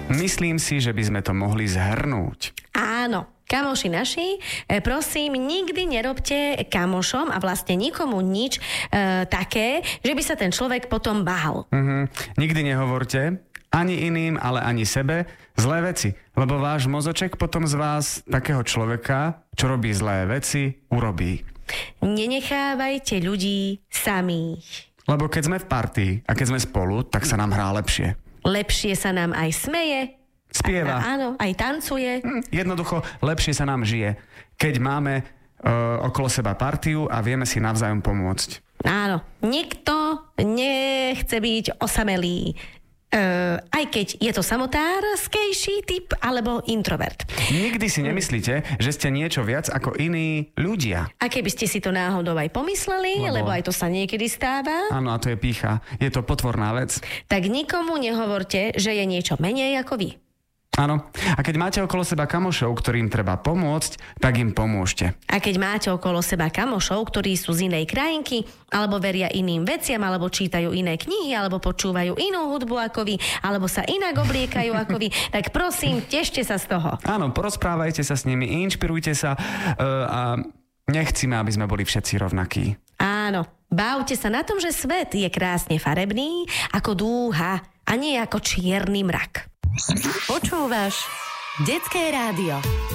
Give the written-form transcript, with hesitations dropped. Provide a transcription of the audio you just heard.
Myslím si, že by sme to mohli zhrnúť. Áno. Kamoši naši, prosím, nikdy nerobte kamošom a vlastne nikomu nič také, že by sa ten človek potom bál. Nikdy nehovorte ani iným, ale ani sebe zlé veci, lebo váš mozoček potom z vás takého človeka, čo robí zlé veci, urobí. Nenechávajte ľudí samých. Lebo keď sme v partii a keď sme spolu, tak sa nám hrá lepšie. Lepšie sa nám aj smeje, spieva. Áno, aj tancuje. Jednoducho, lepšie sa nám žije, keď máme okolo seba partiu a vieme si navzájom pomôcť. Áno, nikto nechce byť osamelý. Aj keď je to samotárskejší typ alebo introvert. Nikdy si nemyslíte, že ste niečo viac ako iní ľudia. A keby ste si to náhodou aj pomysleli, lebo aj to sa niekedy stáva. Áno, a to je pýcha. Je to potvorná vec. Tak nikomu nehovorte, že je niečo menej ako vy. Áno. A keď máte okolo seba kamošov, ktorým treba pomôcť, tak im pomôžte. A keď máte okolo seba kamošov, ktorí sú z inej krajinky, alebo veria iným veciam, alebo čítajú iné knihy, alebo počúvajú inú hudbu ako vy, alebo sa inak obliekajú ako vy, tak prosím, tešte sa z toho. Áno, porozprávajte sa s nimi, inšpirujte sa a nechcíme, aby sme boli všetci rovnakí. Áno, bavte sa na tom, že svet je krásne farebný, ako dúha a nie ako čierny mrak. Počúvaš Detské rádio.